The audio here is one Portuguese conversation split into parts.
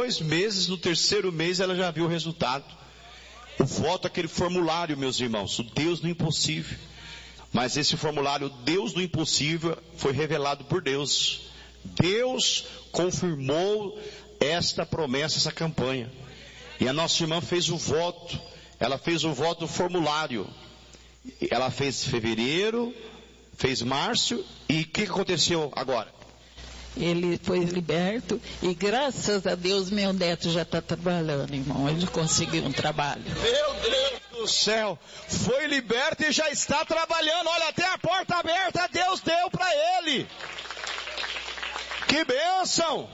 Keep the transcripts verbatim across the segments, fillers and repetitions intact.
dois meses, no terceiro mês ela já viu o resultado. O voto, aquele formulário, meus irmãos, o Deus do impossível. Mas esse formulário, Deus do impossível, foi revelado por Deus. Deus confirmou esta promessa, essa campanha. E a nossa irmã fez o voto. Ela fez o voto do formulário. Ela fez fevereiro, fez março. E o que aconteceu agora? Ele foi liberto e graças a Deus meu neto já está trabalhando, irmão. Ele conseguiu um trabalho. Meu Deus do céu, foi liberto e já está trabalhando. Olha, até a porta aberta Deus deu para ele. Que bênção!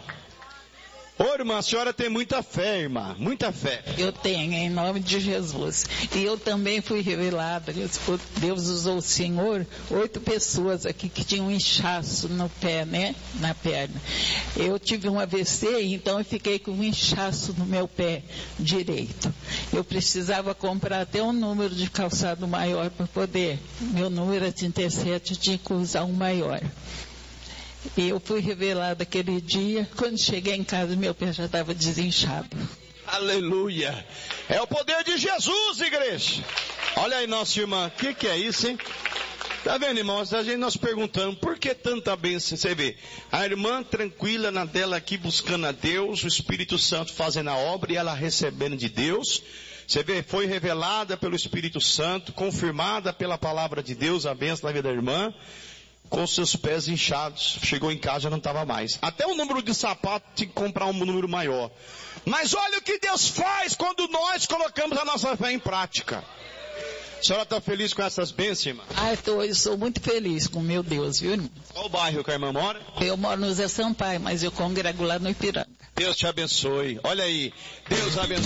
Ô irmã, a senhora tem muita fé, irmã, muita fé. Eu tenho, em nome de Jesus. E eu também fui revelada. Deus usou o Senhor, oito pessoas aqui que tinham um inchaço no pé, né? Na perna. Eu tive um A V C, então eu fiquei com um inchaço no meu pé direito. Eu precisava comprar até um número de calçado maior para poder. Meu número é trinta e sete, eu tinha que usar um maior. E eu fui revelada aquele dia, quando cheguei em casa, meu pé já estava desinchado. Aleluia! É o poder de Jesus, igreja! Olha aí, nossa irmã, o que, que é isso, hein? Tá vendo, irmãos? A gente nós perguntando, por que tanta bênção? Você vê, a irmã tranquila na dela aqui, buscando a Deus, o Espírito Santo fazendo a obra e ela recebendo de Deus. Você vê, foi revelada pelo Espírito Santo, confirmada pela palavra de Deus, a bênção na vida da irmã. Com seus pés inchados, chegou em casa e já não estava mais. Até o número de sapato tinha que comprar um número maior. Mas olha o que Deus faz quando nós colocamos a nossa fé em prática. A senhora está feliz com essas bênçãos, irmã? Ah, eu, tô, eu sou muito feliz com meu Deus, viu, irmão? Qual o bairro que a irmã mora? Eu moro no Zé Sampaio, mas eu congrego lá no Ipiranga. Deus te abençoe. Olha aí, Deus abençoe.